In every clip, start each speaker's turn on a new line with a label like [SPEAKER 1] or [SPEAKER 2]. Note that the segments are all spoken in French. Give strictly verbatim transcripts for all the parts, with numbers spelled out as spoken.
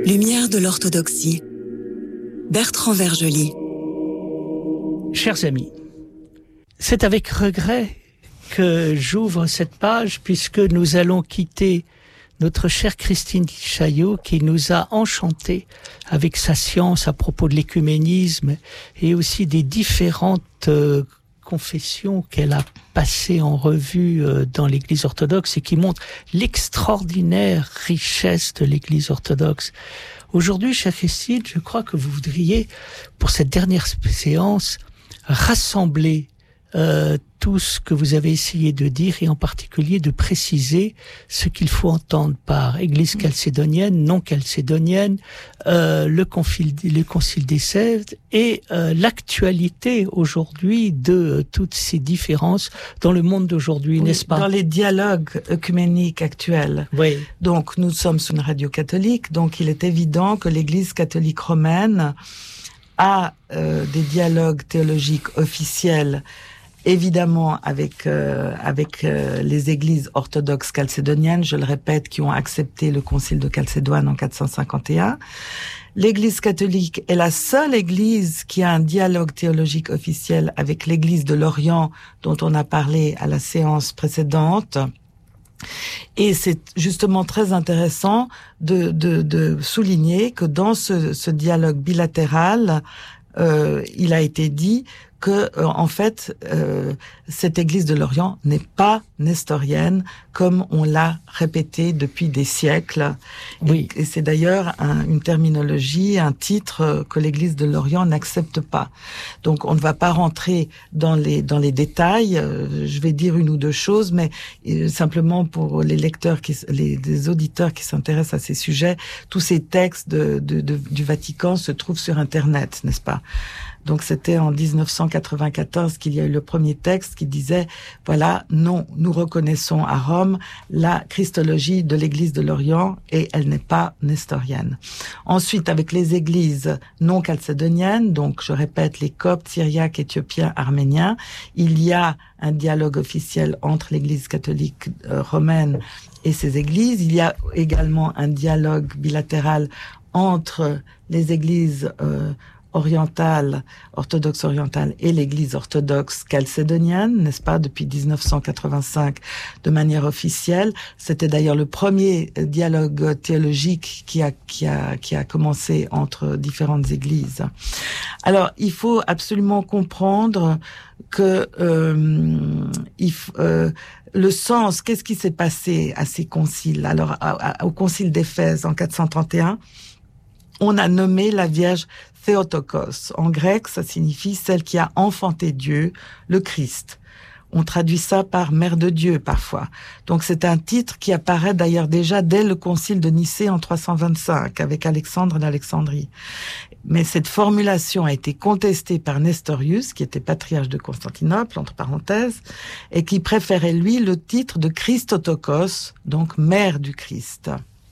[SPEAKER 1] Lumière de l'orthodoxie. Bertrand Vergely.
[SPEAKER 2] Chers amis, c'est avec regret que j'ouvre cette page puisque nous allons quitter notre chère Christine Chaillot qui nous a enchantés avec sa science à propos de l'écuménisme et aussi des différentes euh, confessions qu'elle a passées en revue euh, dans l'Église orthodoxe et qui montrent l'extraordinaire richesse de l'Église orthodoxe. Aujourd'hui, chère Christine, je crois que vous voudriez, pour cette dernière séance, rassembler euh, tout ce que vous avez essayé de dire et en particulier de préciser ce qu'il faut entendre par Église chalcédonienne, non chalcédonienne, euh, le, concile, le concile des Sèvres et euh, l'actualité aujourd'hui de euh, toutes ces différences dans le monde d'aujourd'hui,
[SPEAKER 3] oui,
[SPEAKER 2] n'est-ce pas?
[SPEAKER 3] Dans les dialogues œcuméniques actuels.
[SPEAKER 2] Oui.
[SPEAKER 3] Donc, nous sommes sur une radio catholique, donc il est évident que l'Église catholique romaine a euh, des dialogues théologiques officiels, évidemment avec euh, avec euh, les églises orthodoxes chalcédoniennes, je le répète, qui ont accepté le concile de Chalcédoine en quatre cent cinquante et un. L'Église catholique est la seule église qui a un dialogue théologique officiel avec l'Église de l'Orient, dont on a parlé à la séance précédente. Et c'est justement très intéressant de, de, de souligner que dans ce, ce dialogue bilatéral, euh, il a été dit que, euh, en fait, euh, cette Église de l'Orient n'est pas nestorienne, comme on l'a répété depuis des siècles.
[SPEAKER 2] Oui.
[SPEAKER 3] Et, et c'est d'ailleurs un, une terminologie, un titre que l'Église de l'Orient n'accepte pas. Donc, on ne va pas rentrer dans les dans les détails. Euh, je vais dire une ou deux choses, mais euh, simplement pour les lecteurs, qui, les, les auditeurs qui s'intéressent à ces sujets, tous ces textes de, de, de, du Vatican se trouvent sur Internet, n'est-ce pas? Donc c'était en dix-neuf cent quatre-vingt-quatorze qu'il y a eu le premier texte qui disait, voilà, non, nous reconnaissons à Rome la christologie de l'Église de l'Orient et elle n'est pas nestorienne. Ensuite, avec les églises non chalcédoniennes, donc je répète, les Coptes, Syriaques, Éthiopiens, Arméniens, il y a un dialogue officiel entre l'Église catholique euh, romaine et ces églises. Il y a également un dialogue bilatéral entre les églises euh, orientale, orthodoxe orientale et l'Église orthodoxe chalcédonienne, n'est-ce pas, depuis dix-neuf cent quatre-vingt-cinq de manière officielle. C'était d'ailleurs le premier dialogue théologique qui a qui a qui a commencé entre différentes églises. Alors, il faut absolument comprendre que euh, il, euh, le sens, qu'est-ce qui s'est passé à ces conciles? Alors, à, à, au concile d'Éphèse en quatre cent trente et un, on a nommé la Vierge Théotokos. En grec, ça signifie celle qui a enfanté Dieu, le Christ. On traduit ça par Mère de Dieu parfois. Donc c'est un titre qui apparaît d'ailleurs déjà dès le concile de Nicée en trois cent vingt-cinq avec Alexandre d'Alexandrie. Mais cette formulation a été contestée par Nestorius, qui était patriarche de Constantinople, entre parenthèses, et qui préférait lui le titre de Christotokos, donc Mère du Christ.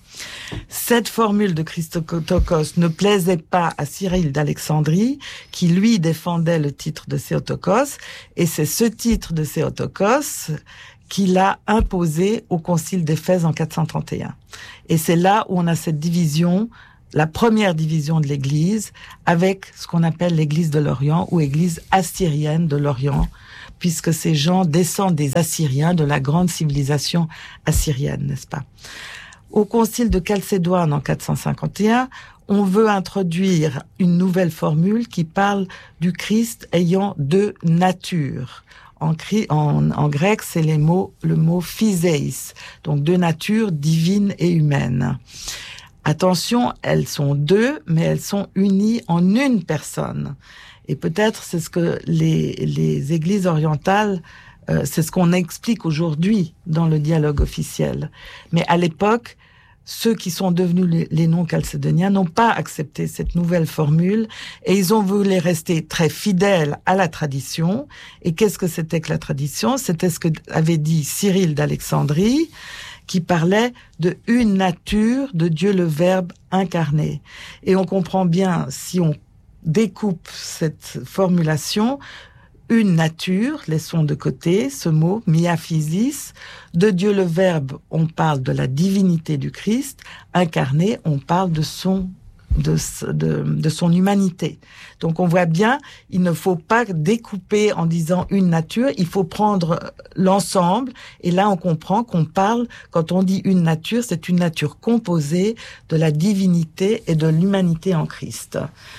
[SPEAKER 3] Cette formule de Christotokos ne plaisait pas à Cyril d'Alexandrie, qui lui défendait le titre de Théotokos, et c'est ce titre de Théotokos qu'il a imposé au concile d'Éphèse en quatre cent trente et un. Et c'est là où on a cette division, la première division de l'Église, avec ce qu'on appelle l'Église de l'Orient, ou Église assyrienne de l'Orient, puisque ces gens descendent des Assyriens, de la grande civilisation assyrienne, n'est-ce pas? Au concile de Chalcédoine en quatre cent cinquante et un, on veut introduire une nouvelle formule qui parle du Christ ayant deux natures. En, en, en grec, c'est les mots, le mot physeis, donc deux natures divines et humaines. Attention, elles sont deux, mais elles sont unies en une personne. Et peut-être c'est ce que les, les églises orientales Euh, c'est ce qu'on explique aujourd'hui dans le dialogue officiel. Mais à l'époque, ceux qui sont devenus les, les non-chalcédoniens n'ont pas accepté cette nouvelle formule et ils ont voulu rester très fidèles à la tradition. Et qu'est-ce que c'était que la tradition? C'était ce que avait dit Cyril d'Alexandrie, qui parlait de une nature de Dieu le Verbe incarné. Et on comprend bien, si on découpe cette formulation, une nature, laissons de côté ce mot, miaphysis. De Dieu le Verbe, on parle de la divinité du Christ. Incarné, on parle de son De, de, de son humanité. Donc on voit bien, il ne faut pas découper en disant une nature, il faut prendre l'ensemble, et là on comprend qu'on parle, quand on dit une nature, c'est une nature composée de la divinité et de l'humanité en Christ.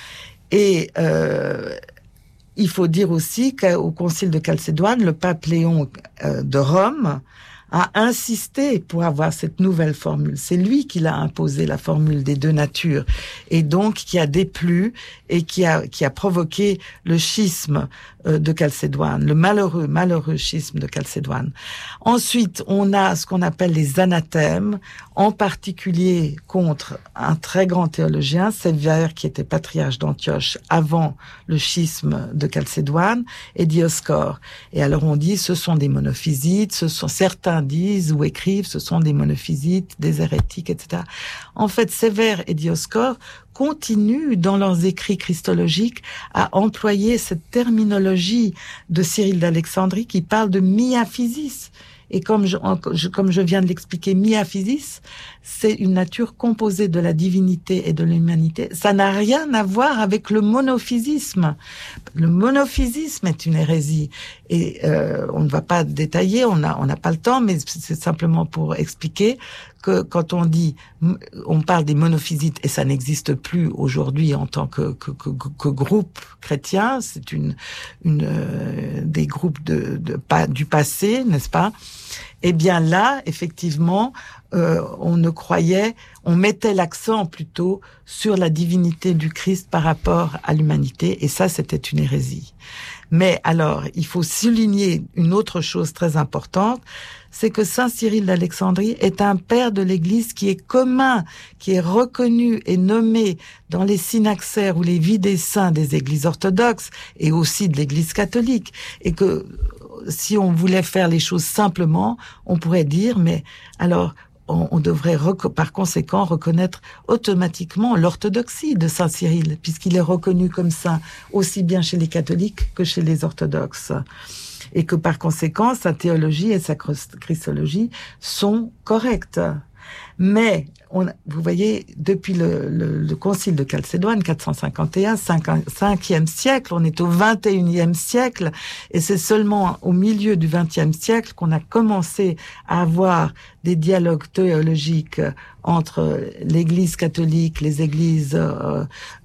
[SPEAKER 3] Et euh, il faut dire aussi qu'au Concile de Chalcédoine, le pape Léon euh, de Rome a insisté pour avoir cette nouvelle formule. C'est lui qui l'a imposé, la formule des deux natures, et donc qui a déplu et qui a qui a provoqué le schisme de Chalcédoine, le malheureux malheureux schisme de Chalcédoine. Ensuite, on a ce qu'on appelle les anathèmes, en particulier contre un très grand théologien, Sévère, qui était patriarche d'Antioche avant le schisme de Chalcédoine, et Dioscore. Et alors on dit, ce sont des monophysites, ce sont certains disent ou écrivent, ce sont des monophysites, des hérétiques, et cetera. En fait, Sévère et Dioscore continuent dans leurs écrits christologiques à employer cette terminologie de Cyril d'Alexandrie qui parle de miaphysis. Et comme je, comme je viens de l'expliquer, miaphysis, c'est une nature composée de la divinité et de l'humanité. Ça n'a rien à voir avec le monophysisme. Le monophysisme est une hérésie. Et euh, on ne va pas détailler, on n'a on n'a pas le temps, mais c'est simplement pour expliquer que quand on dit, on parle des monophysites, et ça n'existe plus aujourd'hui en tant que, que, que, que groupe chrétien, c'est une, une euh, des groupes de, de, de, du passé, n'est-ce pas? Eh bien là, effectivement, euh, on ne croyait, on mettait l'accent plutôt sur la divinité du Christ par rapport à l'humanité, et ça, c'était une hérésie. Mais alors, il faut souligner une autre chose très importante, c'est que Saint Cyril d'Alexandrie est un père de l'Église qui est commun, qui est reconnu et nommé dans les synaxaires ou les vies des saints des Églises orthodoxes et aussi de l'Église catholique, et que si on voulait faire les choses simplement, on pourrait dire, mais alors, on, on devrait par conséquent reconnaître automatiquement l'orthodoxie de Saint Cyril, puisqu'il est reconnu comme saint aussi bien chez les catholiques que chez les orthodoxes. Et que par conséquent, sa théologie et sa christologie sont correctes. Mais, on, vous voyez, depuis le, le, le concile de Chalcédoine, quatre cent cinquante et un, cinquième siècle, on est au vingt et unième siècle, et c'est seulement au milieu du vingtième siècle qu'on a commencé à avoir des dialogues théologiques entre l'Église catholique, les Églises euh,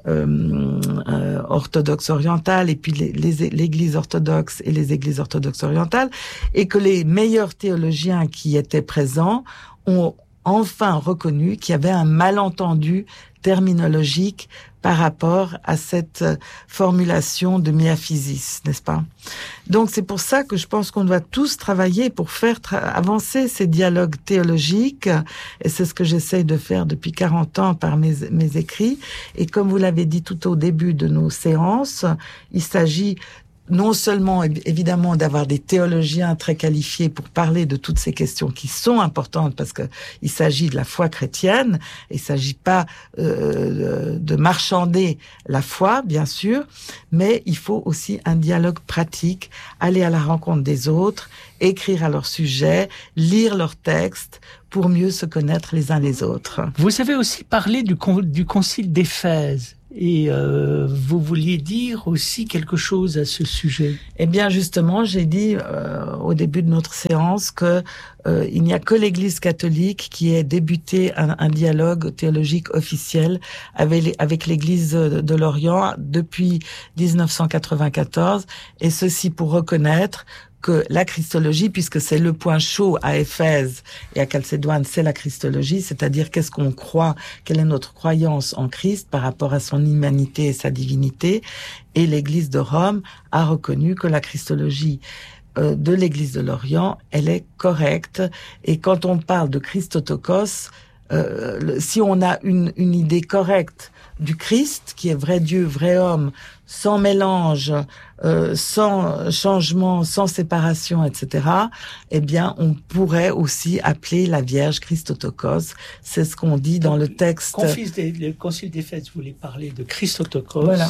[SPEAKER 3] euh, euh, orthodoxes orientales, et puis les, les, l'Église orthodoxe et les Églises orthodoxes orientales, et que les meilleurs théologiens qui étaient présents ont enfin reconnu qu'il y avait un malentendu terminologique par rapport à cette formulation de miaphysis, n'est-ce pas? Donc c'est pour ça que je pense qu'on doit tous travailler pour faire tra- avancer ces dialogues théologiques, et c'est ce que j'essaye de faire depuis quarante ans par mes, mes écrits. Et comme vous l'avez dit tout au début de nos séances, il s'agit non seulement, évidemment, d'avoir des théologiens très qualifiés pour parler de toutes ces questions qui sont importantes, parce que il s'agit de la foi chrétienne, il s'agit pas euh, de marchander la foi, bien sûr, mais il faut aussi un dialogue pratique, aller à la rencontre des autres, écrire à leur sujet, lire leurs textes, pour mieux se connaître les uns les autres.
[SPEAKER 2] Vous avez aussi parlé du, con, du concile d'Éphèse. Et euh, vous vouliez dire aussi quelque chose à ce sujet?
[SPEAKER 3] Eh bien, justement, j'ai dit euh, au début de notre séance que euh, il n'y a que l'Église catholique qui ait débuté un, un dialogue théologique officiel avec, avec l'Église de, de l'Orient depuis dix-neuf cent quatre-vingt-quatorze, et ceci pour reconnaître que la christologie, puisque c'est le point chaud à Éphèse et à Chalcédoine, c'est la christologie, c'est-à-dire qu'est-ce qu'on croit, quelle est notre croyance en Christ par rapport à son humanité et sa divinité. Et l'Église de Rome a reconnu que la christologie euh, de l'Église de l'Orient, elle est correcte. Et quand on parle de Christotokos, euh, le, si on a une, une idée correcte du Christ, qui est vrai Dieu, vrai homme, sans mélange, euh, sans changement, sans séparation, et cetera, eh bien, on pourrait aussi appeler la Vierge Christotokos. C'est ce qu'on dit dans le texte.
[SPEAKER 2] Le concile d'Éphèse voulait parler de Christotokos.
[SPEAKER 3] Voilà.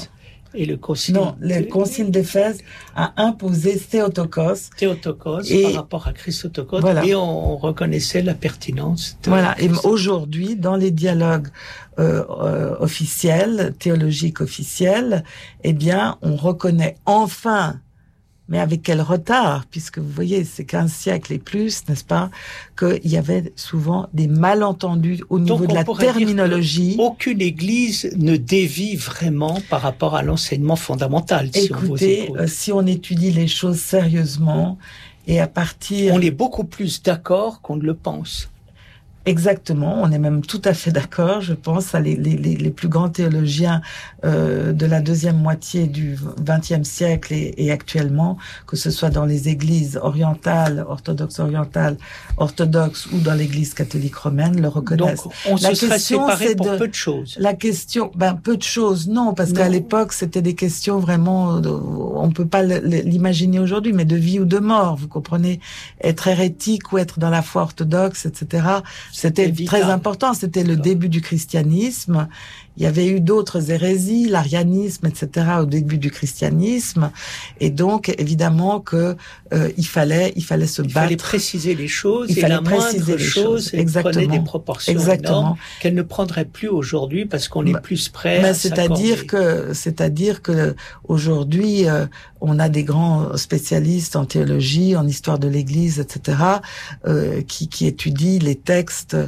[SPEAKER 2] Et le concile
[SPEAKER 3] Non, le concile d'Éphèse a imposé Théotokos.
[SPEAKER 2] Théotokos
[SPEAKER 3] et,
[SPEAKER 2] par rapport à Christotokos,
[SPEAKER 3] voilà.
[SPEAKER 2] et on reconnaissait la pertinence. De
[SPEAKER 3] voilà. Et
[SPEAKER 2] Christ.
[SPEAKER 3] aujourd'hui, dans les dialogues euh, euh, officiels, théologiques officiels, eh bien, on reconnaît enfin, mais avec quel retard, puisque vous voyez, c'est quinze siècles et plus, n'est-ce pas, qu'il y avait souvent des malentendus au niveau
[SPEAKER 2] Donc,
[SPEAKER 3] de la terminologie.
[SPEAKER 2] Aucune église ne dévie vraiment par rapport à l'enseignement fondamental. Si
[SPEAKER 3] Écoutez,
[SPEAKER 2] on
[SPEAKER 3] euh, si on étudie les choses sérieusement, et à partir...
[SPEAKER 2] On est beaucoup plus d'accord qu'on ne le pense.
[SPEAKER 3] Exactement, on est même tout à fait d'accord, je pense, à les, les, les plus grands théologiens euh, de la deuxième moitié du vingtième siècle et, et actuellement, que ce soit dans les églises orientales, orthodoxes orientales, orthodoxes ou dans l'église catholique romaine, le reconnaissent.
[SPEAKER 2] Donc, on
[SPEAKER 3] la
[SPEAKER 2] se serait séparés pour
[SPEAKER 3] de,
[SPEAKER 2] peu de choses.
[SPEAKER 3] La question, ben, peu de choses, non, parce non. qu'à l'époque, c'était des questions vraiment, de, on peut pas l'imaginer aujourd'hui, mais de vie ou de mort, vous comprenez, être hérétique ou être dans la foi orthodoxe, et cetera. C'était très important, c'était le début du christianisme. Il y avait eu d'autres hérésies, l'arianisme, et cetera au début du christianisme. Et donc, évidemment que euh, il fallait, il fallait se
[SPEAKER 2] il
[SPEAKER 3] battre.
[SPEAKER 2] Il fallait préciser les choses.
[SPEAKER 3] Il
[SPEAKER 2] et
[SPEAKER 3] fallait
[SPEAKER 2] la
[SPEAKER 3] préciser les choses.
[SPEAKER 2] Exactement. Prenait des proportions
[SPEAKER 3] Exactement.
[SPEAKER 2] énormes qu'elle ne prendrait plus aujourd'hui parce qu'on est bah, plus prêt
[SPEAKER 3] mais
[SPEAKER 2] à
[SPEAKER 3] c'est-à-dire que, c'est-à-dire que aujourd'hui, euh, on a des grands spécialistes en théologie, en histoire de l'Église, et cetera, euh, qui, qui étudient les textes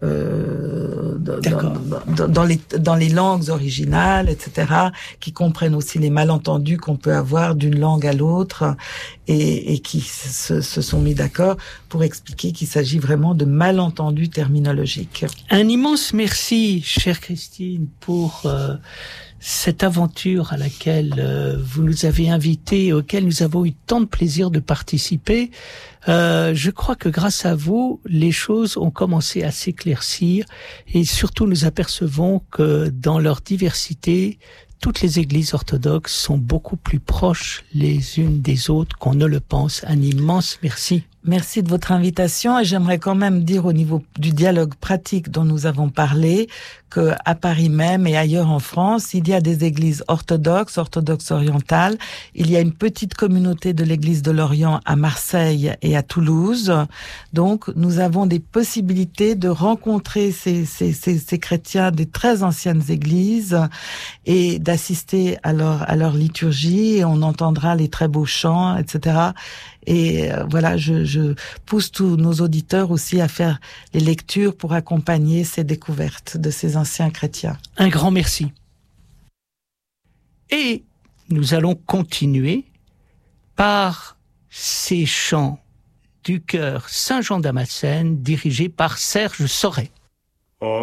[SPEAKER 3] euh, dans, dans, dans les dans les langues originales, et cetera, qui comprennent aussi les malentendus qu'on peut avoir d'une langue à l'autre, et, et qui se, se sont mis d'accord pour expliquer qu'il s'agit vraiment de malentendus terminologiques.
[SPEAKER 2] Un immense merci, chère Christine, pour euh, cette aventure à laquelle euh, vous nous avez invités et auquel nous avons eu tant de plaisir de participer. Euh, je crois que grâce à vous, les choses ont commencé à s'éclaircir et surtout nous apercevons que dans leur diversité, toutes les églises orthodoxes sont beaucoup plus proches les unes des autres qu'on ne le pense. Un immense merci.
[SPEAKER 3] Merci de votre invitation et j'aimerais quand même dire au niveau du dialogue pratique dont nous avons parlé que à Paris même et ailleurs en France, il y a des églises orthodoxes, orthodoxes orientales. Il y a une petite communauté de l'église de l'Orient à Marseille et à Toulouse. Donc, nous avons des possibilités de rencontrer ces, ces, ces, ces chrétiens des très anciennes églises et d'assister à leur, à leur liturgie et on entendra les très beaux chants, et cetera. Et euh, voilà, je, je pousse tous nos auditeurs aussi à faire les lectures pour accompagner ces découvertes de ces anciens chrétiens.
[SPEAKER 2] Un grand merci. Et nous allons continuer par ces chants du chœur Saint-Jean-Damascène dirigés par Serge Sauret.